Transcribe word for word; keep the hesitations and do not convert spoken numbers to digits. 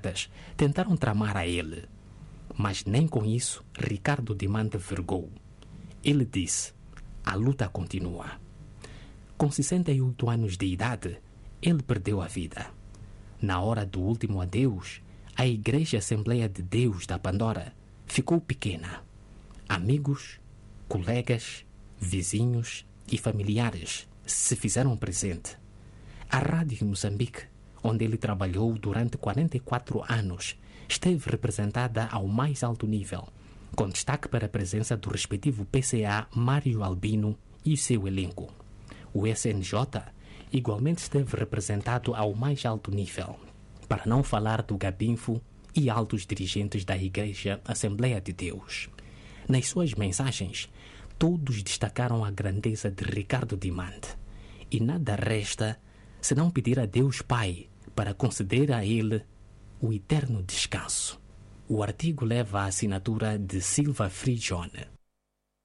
esquerdas tentaram tramar a ele. Mas nem com isso Ricardo Dimante vergou. Ele disse: a luta continua. Com sessenta e oito anos de idade, ele perdeu a vida. Na hora do último adeus, a Igreja Assembleia de Deus da Pandora ficou pequena. Amigos, colegas, vizinhos e familiares se fizeram presente. A Rádio Moçambique, onde ele trabalhou durante quarenta e quatro anos, esteve representada ao mais alto nível, com destaque para a presença do respectivo P C A Mário Albino e seu elenco. O S N J igualmente esteve representado ao mais alto nível, para não falar do Gabinfo e altos dirigentes da Igreja Assembleia de Deus. Nas suas mensagens, todos destacaram a grandeza de Ricardo Dimante, e nada resta senão pedir a Deus Pai para conceder a ele o eterno descanso. O artigo leva a assinatura de Silva Frigione.